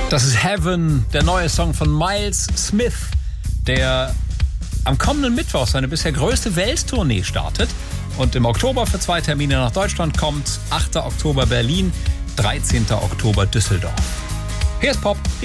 Das ist Heaven, der neue Song von Miles Smith, der am kommenden Mittwoch seine bisher größte Welttournee startet und im Oktober für 2 Termine nach Deutschland kommt. 8. Oktober Berlin, 13. Oktober Düsseldorf. Hier ist Pop.